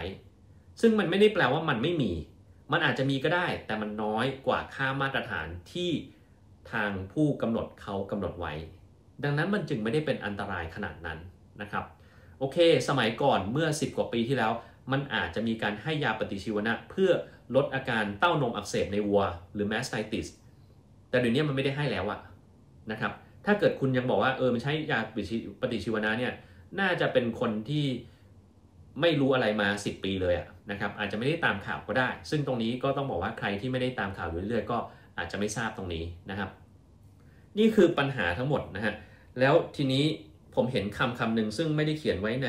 ว้ซึ่งมันไม่ได้แปลว่ามันไม่มีมันอาจจะมีก็ได้แต่มันน้อยกว่าค่ามาตรฐานที่ทางผู้กำหนดเขากำหนดไว้ดังนั้นมันจึงไม่ได้เป็นอันตรายขนาดนั้นนะครับโอเคสมัยก่อนเมื่อ10กว่าปีที่แล้วมันอาจจะมีการให้ยาปฏิชีวนะเพื่อลดอาการเต้านมอักเสบในวัวหรือแมสไทติสแต่เดี๋ยวนี้มันไม่ได้ให้แล้วอะนะครับถ้าเกิดคุณยังบอกว่ามันใช้ยาปฏิชีวนะเนี่ยน่าจะเป็นคนที่ไม่รู้อะไรมา10ปีเลยนะครับอาจจะไม่ได้ตามข่าวก็ได้ซึ่งตรงนี้ก็ต้องบอกว่าใครที่ไม่ได้ตามข่าวอยู่เรื่อยๆก็อาจจะไม่ทราบตรงนี้นะครับนี่คือปัญหาทั้งหมดนะฮะแล้วทีนี้ผมเห็นคำหนึ่งซึ่งไม่ได้เขียนไว้ใน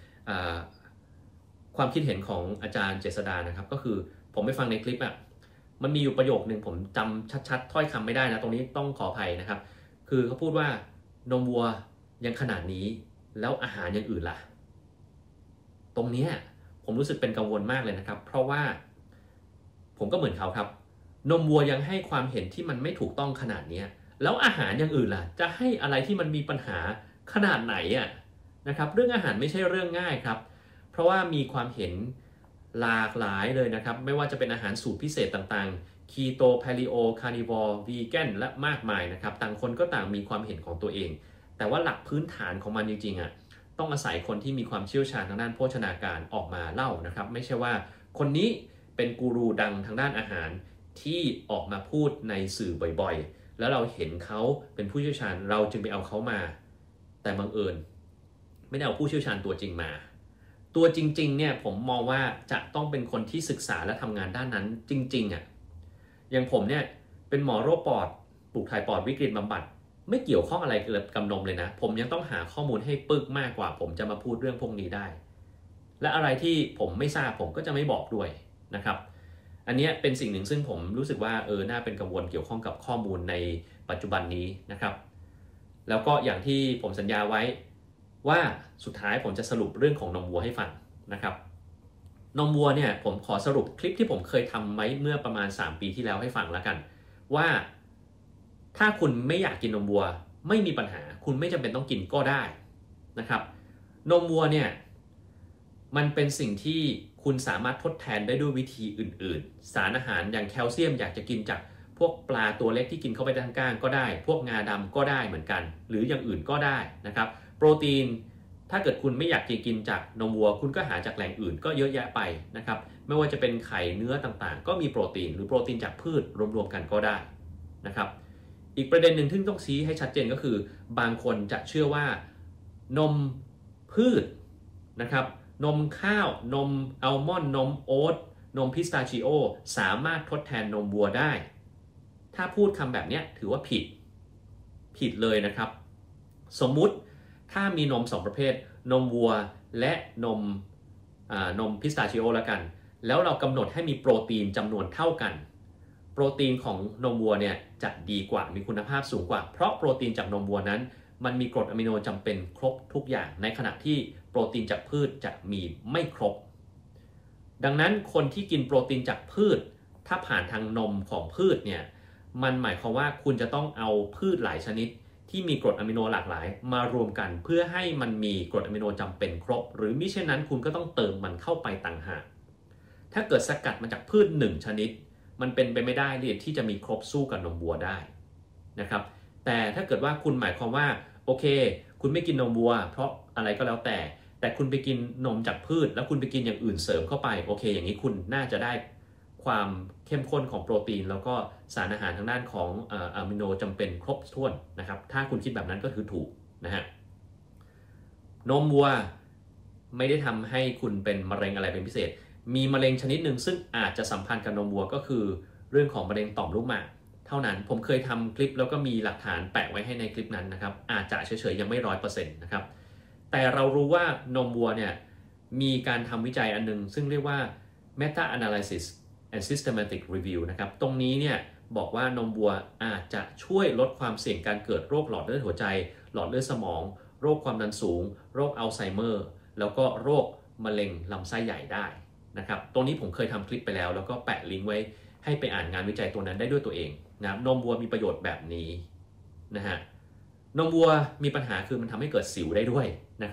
ความคิดเห็นของอาจารย์เจษดานะครับก็คือผมไปฟังในคลิปมันมีอยู่ประโยคนึงผมจำชัดๆถ้อยคำไม่ได้นะตรงนี้ต้องขออภัยนะครับคือเขาพูดว่านมวัวยังขนาดนี้แล้วอาหารอย่างอื่นล่ะตรงนี้ผมรู้สึกเป็นกังวลมากเลยนะครับเพราะว่าผมก็เหมือนเขาครับนมวัวยังให้ความเห็นที่มันไม่ถูกต้องขนาดนี้แล้วอาหารอย่างอื่นล่ะจะให้อะไรที่มันมีปัญหาขนาดไหนนะครับเรื่องอาหารไม่ใช่เรื่องง่ายครับเพราะว่ามีความเห็นหลากหลายเลยนะครับไม่ว่าจะเป็นอาหารสูตรพิเศษต่างๆคีโตพาลิโอคาร์นิวอร์วีแกนและมากมายนะครับต่างคนก็ต่างมีความเห็นของตัวเองแต่ว่าหลักพื้นฐานของมันจริงๆต้องอาศัยคนที่มีความเชี่ยวชาญทางด้านโภชนาการออกมาเล่านะครับไม่ใช่ว่าคนนี้เป็นกูรูดังทางด้านอาหารที่ออกมาพูดในสื่อบ่อยๆแล้วเราเห็นเขาเป็นผู้เชี่ยวชาญเราจึงไปเอาเขามาแต่บังเอิญไม่ได้เอาผู้เชี่ยวชาญตัวจริงมาตัวจริงๆเนี่ยผมมองว่าจะต้องเป็นคนที่ศึกษาและทำงานด้านนั้นจริงๆอย่างผมเนี่ยเป็นหมอโรคปอดปลูกถ่ายปอดวิกฤตบำบัดไม่เกี่ยวข้องอะไรกับนมเลยนะผมยังต้องหาข้อมูลให้ปึกมากกว่าผมจะมาพูดเรื่องพวกนี้ได้และอะไรที่ผมไม่ทราบผมก็จะไม่บอกด้วยนะครับอันนี้เป็นสิ่งหนึ่งซึ่งผมรู้สึกว่าน่าเป็นกังวลเกี่ยวข้องกับข้อมูลในปัจจุบันนี้นะครับแล้วก็อย่างที่ผมสัญญาไว้ว่าสุดท้ายผมจะสรุปเรื่องของนมวัวให้ฟังนะครับนมวัวเนี่ยผมขอสรุปคลิปที่ผมเคยทำไว้เมื่อประมาณ3ปีที่แล้วให้ฟังแล้วกันว่าถ้าคุณไม่อยากกินนมวัวไม่มีปัญหาคุณไม่จำเป็นต้องกินก็ได้นะครับนมวัวเนี่ยมันเป็นสิ่งที่คุณสามารถทดแทนได้ด้วยวิธีอื่นๆสารอาหารอย่างแคลเซียมอยากจะกินจากพวกปลาตัวเล็กที่กินเข้าไปทางก้างก็ได้พวกงาดำก็ได้เหมือนกันหรืออย่างอื่นก็ได้นะครับโปรตีนถ้าเกิดคุณไม่อยากจะกินจากนมวัวคุณก็หาจากแหล่งอื่นก็เยอะแยะไปนะครับไม่ว่าจะเป็นไข่เนื้อต่างๆก็มีโปรตีนหรือโปรตีนจากพืชรวมๆกันก็ได้นะครับอีกประเด็นหนึ่งที่ต้องชี้ให้ชัดเจนก็คือบางคนจะเชื่อว่านมพืชนะครับนมข้าวนมอัลมอนด์นมโอ๊ตนมพิสตาชิโอสามารถทดแทนนมวัวได้ถ้าพูดคำแบบนี้ถือว่าผิดเลยนะครับสมมุติถ้ามีนม2ประเภทนมวัวและนมพิสตาชิโอแล้วกันแล้วเรากำหนดให้มีโปรตีนจำนวนเท่ากันโปรตีนของนมวัวเนี่ยจะดีกว่ามีคุณภาพสูงกว่าเพราะโปรตีนจากนมวัวนั้นมันมีกรดอะมิโนจำเป็นครบทุกอย่างในขณะที่โปรตีนจากพืชจะมีไม่ครบดังนั้นคนที่กินโปรตีนจากพืชถ้าผ่านทางนมของพืชเนี่ยมันหมายความว่าคุณจะต้องเอาพืชหลายชนิดที่มีกรดอะมิโนหลากหลายมารวมกันเพื่อให้มันมีกรดอะมิโนจำเป็นครบหรือมิเช่นนั้นคุณก็ต้องเติมมันเข้าไปต่างหากถ้าเกิดสกัดมาจากพืช1ชนิดมันเป็นไปไม่ได้ที่จะมีครบสู้กับนมวัวได้นะครับแต่ถ้าเกิดว่าคุณหมายความว่าโอเคคุณไม่กินนมวัวเพราะอะไรก็แล้วแต่คุณไปกินนมจากพืชแล้วคุณไปกินอย่างอื่นเสริมเข้าไปโอเคอย่างนี้คุณน่าจะได้ความเข้มข้นของโปรตีนแล้วก็สารอาหารทางด้านของอะมิโนจำเป็นครบถ้วนนะครับถ้าคุณคิดแบบนั้นก็คือถูกนะฮะนมวัวไม่ได้ทำให้คุณเป็นมะเร็งอะไรเป็นพิเศษมีมะเร็งชนิดหนึ่งซึ่งอาจจะสัมพันธ์กับนมวัวก็คือเรื่องของมะเร็งต่อมลูกหมากเท่านั้นผมเคยทำคลิปแล้วก็มีหลักฐานแปะไว้ให้ในคลิปนั้นนะครับอาจจะเฉยๆยังไม่100%นะครับแต่เรารู้ว่านมวัวเนี่ยมีการทำวิจัยอันนึงซึ่งเรียกว่า meta analysis and systematic review นะครับตรงนี้เนี่ยบอกว่านมวัวอาจจะช่วยลดความเสี่ยงการเกิดโรคหลอดเลือดหัวใจหลอดเลือดสมองโรคความดันสูงโรคอัลไซเมอร์แล้วก็โรคมะเร็งลำไส้ใหญ่ได้นะครับตรงนี้ผมเคยทำคลิปไปแล้วแล้วก็แปะลิงก์ไว้ให้ไปอ่านงานวิจัยตัวนั้นได้ด้วยตัวเองนะนมวัวมีประโยชน์แบบนี้นะฮะนมวัวมีปัญหาคือมันทำให้เกิดสิวได้ด้วยนะครับ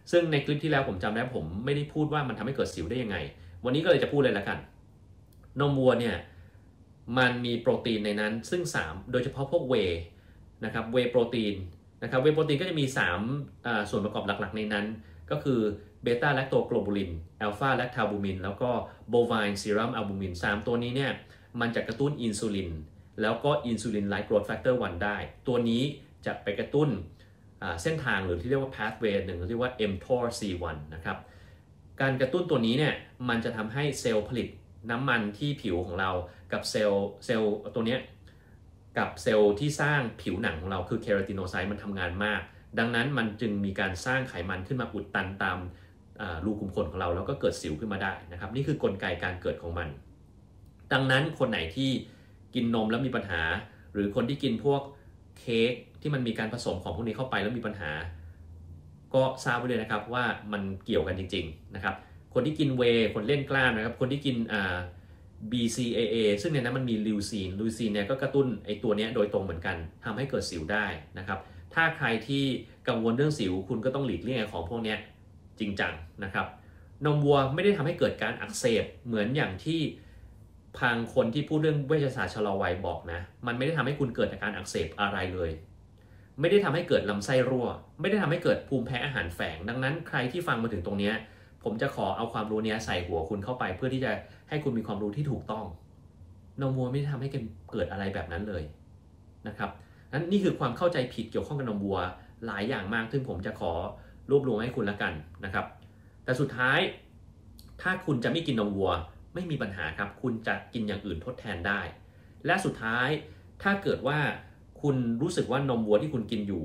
ซึ่งในคลิปที่แล้วผมจำได้ผมไม่ได้พูดว่ามันทำให้เกิดสิวได้ยังไงวันนี้ก็เลยจะพูดเลยละกันนมวัวเนี่ยมันมีโปรตีนในนั้นซึ่ง3โดยเฉพาะพวกเวย์นะครับเวย์โปรตีนนะครับเวย์โปรตีนก็จะมี3ส่วนประกอบหลักๆในนั้นก็คือเบต้าแลคโตโกลบูลินอัลฟาแลคทาบูมินแล้วก็โบไวน์ซีรัมอัลบูมิน3ตัวนี้เนี่ยมันจะกระตุ้นอินซูลินแล้วก็อินซูลินไลค์โกรทแฟกเตอร์1ได้ตัวนี้จะไปกระตุ้นเส้นทางหรือที่เรียกว่า pathway หนึ่งเรียกว่า mTOR-C1 นะครับการกระตุ้นตัวนี้เนี่ยมันจะทำให้เซลล์ผลิตน้ำมันที่ผิวของเรากับเซลล์ตัวนี้กับเซลล์ที่สร้างผิวหนังของเราคือเคราติโนไซต์มันทำงานมากดังนั้นมันจึงมีการสร้างไขมันขึ้นมาอุดตันตามรูขุมขนของเราแล้วก็เกิดสิวขึ้นมาได้นะครับนี่คือกลไกการเกิดของมันดังนั้นคนไหนที่กินนมแล้วมีปัญหาหรือคนที่กินพวกเค้กที่มันมีการผสมของพวกนี้เข้าไปแล้วมีปัญหาก็ทราบไว้เลยนะครับว่ามันเกี่ยวกันจริงๆนะครับคนที่กินเวย์คนเล่นกล้ามนะครับคนที่กินBCAA ซึ่งในนั้นมันมีลิวซีนเนี่ยก็กระตุ้นไอตัวนี้โดยตรงเหมือนกันทำให้เกิดสิวได้นะครับถ้าใครที่กังวลเรื่องสิวคุณก็ต้องหลีกเลี่ยงของพวกนี้จริงจังนะครับนมวัวไม่ได้ทำให้เกิดการอักเสบเหมือนอย่างที่ทางคนที่พูดเรื่องเวชศาสตร์ชะลอวัยบอกนะมันไม่ได้ทำให้คุณเกิดอาการอักเสบอะไรเลยไม่ได้ทำให้เกิดลำไส้รั่วไม่ได้ทำให้เกิดภูมิแพ้อาหารแฝงดังนั้นใครที่ฟังมาถึงตรงนี้ผมจะขอเอาความรู้นี้ใส่หัวคุณเข้าไปเพื่อที่จะให้คุณมีความรู้ที่ถูกต้องนมวัวไม่ได้ทำให้เกิดอะไรแบบนั้นเลยนะครับนั้นนี่คือความเข้าใจผิดเกี่ยวข้องกับนมวัวหลายอย่างมากซึ่งผมจะขอรวบรวมให้คุณละกันนะครับแต่สุดท้ายถ้าคุณจะไม่กินนมวัวไม่มีปัญหาครับคุณจะกินอย่างอื่นทดแทนได้และสุดท้ายถ้าเกิดว่าคุณรู้สึกว่านมวัวที่คุณกินอยู่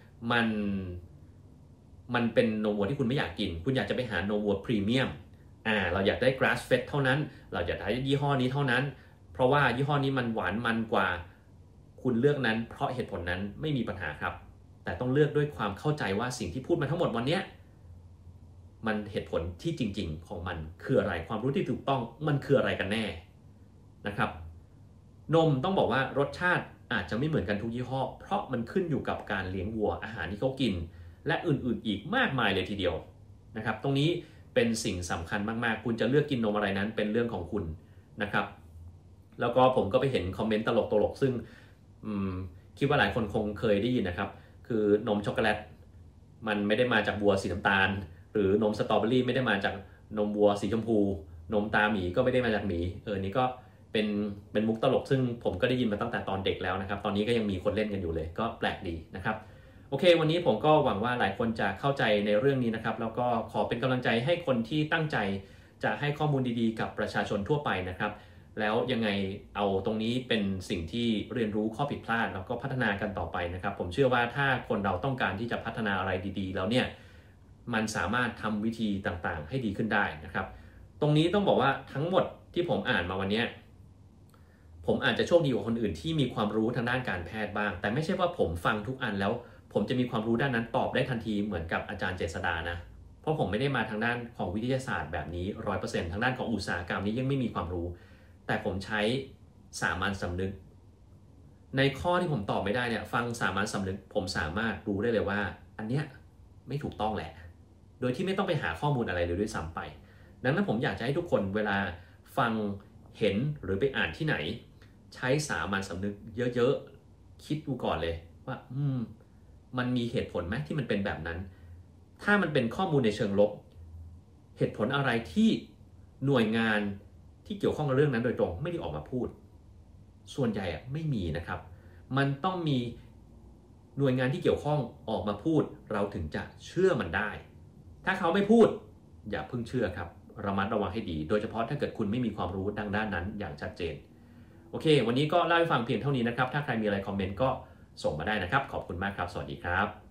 มันเป็นนมวัวที่คุณไม่อยากกินคุณอยากจะไปหานมวัวพรีเมียมเราอยากได้ grass fed เท่านั้นเราอยากได้ยี่ห้อนี้เท่านั้นเพราะว่ายี่ห้อนี้มันหวานมันกว่าคุณเลือกนั้นเพราะเหตุผลนั้นไม่มีปัญหาครับแต่ต้องเลือกด้วยความเข้าใจว่าสิ่งที่พูดมาทั้งหมดวันนี้มันเหตุผลที่จริงๆของมันคืออะไรความรู้ที่ถูกต้องมันคืออะไรกันแน่นะครับนมต้องบอกว่ารสชาติอาจจะไม่เหมือนกันทุกยี่ห้อเพราะมันขึ้นอยู่กับการเลี้ยงวัวอาหารที่เขากินและอื่นๆอีกมากมายเลยทีเดียวนะครับตรงนี้เป็นสิ่งสำคัญมากๆคุณจะเลือกกินนมอะไรนั้นเป็นเรื่องของคุณนะครับแล้วก็ผมก็ไปเห็นคอมเมนต์ตลกๆซึ่งคิดว่าหลายคนคงเคยได้ยินนะครับคือนมช็อกโกแลตมันไม่ได้มาจากวัวสีน้ำตาลหรือนมสตรอเบอรี่ไม่ได้มาจากนมวัวสีชมพูนมตาหมีก็ไม่ได้มาจากหมีนี่ก็เป็นมุกตลกซึ่งผมก็ได้ยินมาตั้งแต่ตอนเด็กแล้วนะครับตอนนี้ก็ยังมีคนเล่นกันอยู่เลยก็แปลกดีนะครับโอเควันนี้ผมก็หวังว่าหลายคนจะเข้าใจในเรื่องนี้นะครับแล้วก็ขอเป็นกำลังใจให้คนที่ตั้งใจจะให้ข้อมูลดีๆกับประชาชนทั่วไปนะครับแล้วยังไงเอาตรงนี้เป็นสิ่งที่เรียนรู้ข้อผิดพลาดแล้วก็พัฒนากันต่อไปนะครับผมเชื่อว่าถ้าคนเราต้องการที่จะพัฒนาอะไรดีๆแล้วเนี่ยมันสามารถทำวิธีต่างๆให้ดีขึ้นได้นะครับตรงนี้ต้องบอกว่าทั้งหมดที่ผมอ่านมาวันนี้ผมอาจจะโชคดีกว่าคนอื่นที่มีความรู้ทางด้านการแพทย์บ้างแต่ไม่ใช่ว่าผมฟังทุกอันแล้วผมจะมีความรู้ด้านนั้นตอบได้ทันทีเหมือนกับอาจารย์เจษฎานะเพราะผมไม่ได้มาทางด้านของวิทยาศาสตร์แบบนี้ 100% ทางด้านของอุตสาหกรรมนี้ยังไม่มีความรู้แต่ผมใช้สามัญสำนึกในข้อที่ผมตอบไม่ได้เนี่ยฟังสามัญสำนึกผมสามารถรู้ได้เลยว่าอันเนี้ยไม่ถูกต้องแหละโดยที่ไม่ต้องไปหาข้อมูลอะไรเลยด้วยซ้ำไปดังนั้นผมอยากจะให้ทุกคนเวลาฟังเห็นหรือไปอ่านที่ไหนใช้สามัญสำนึกเยอะๆคิดดูก่อนเลยว่ามันมีเหตุผลไหมที่มันเป็นแบบนั้นถ้ามันเป็นข้อมูลในเชิงลบเหตุผลอะไรที่หน่วยงานที่เกี่ยวข้องกับเรื่องนั้นโดยตรงไม่ได้ออกมาพูดส่วนใหญ่ไม่มีนะครับมันต้องมีหน่วยงานที่เกี่ยวข้องออกมาพูดเราถึงจะเชื่อมันได้ถ้าเขาไม่พูดอย่าเพิ่งเชื่อครับระมัดระวังให้ดีโดยเฉพาะถ้าเกิดคุณไม่มีความรู้ด้านนั้นอย่างชัดเจนโอเควันนี้ก็เล่าให้ฟังเพียงเท่านี้นะครับถ้าใครมีอะไรคอมเมนต์ก็ส่งมาได้นะครับขอบคุณมากครับสวัสดีครับ